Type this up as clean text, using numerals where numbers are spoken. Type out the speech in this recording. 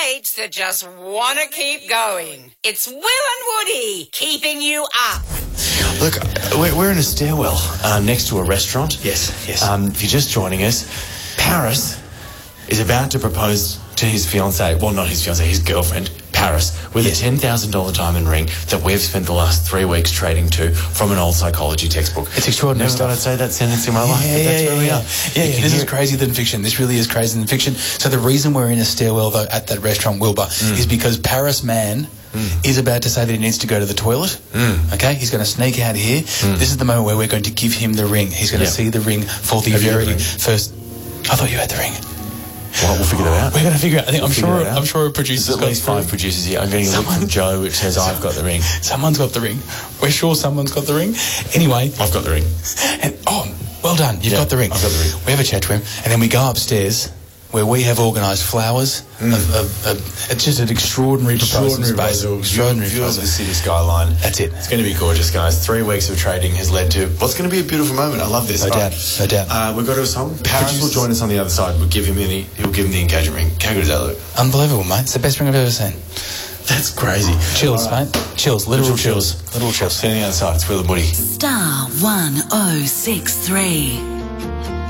mates that just want to keep going. It's Will and Woody keeping you up. Look, we're in a stairwell next to a restaurant. Yes. If you're just joining us, Paris is about to propose to his fiancée, well, not his fiancée, his girlfriend, Paris, with a $10,000 diamond ring that we've spent the last 3 weeks trading to from an old psychology textbook. It's extraordinary Never thought I'd say that sentence in my life, but that's where we are. Yeah, this is crazier than fiction. This really is crazier than fiction. So the reason we're in a stairwell, though, at that restaurant, Wilbur, is because Paris man is about to say that he needs to go to the toilet. Okay? He's going to sneak out here. This is the moment where we're going to give him the ring. He's going to see the ring for the very first... I thought you had the ring. Well, we'll figure that out. We're going to figure it out. I'm sure a producer's There's at least 5 producers here. I'm getting a look from Joe which says I've got the ring. Someone's got the ring. We're sure someone's got the ring. Anyway. I've got the ring. And, well done. You've got the ring. I've got the ring. We have a chat to him, and then we go upstairs where we have organised flowers. It's just an extraordinary proposal. Extraordinary view of proposal. the city skyline. That's it. It's going to be gorgeous, guys. 3 weeks of trading has led to what's going to be a beautiful moment. I love this. No doubt. We've got a song. Paris will join us on the other side. He'll give him the engagement ring. How good is that, Luke? Unbelievable, mate. It's the best ring I've ever seen. That's crazy. Chills, mate. Chills. Literal chills. Literal chills. Standing outside, it's Will and Woody. Star 1063.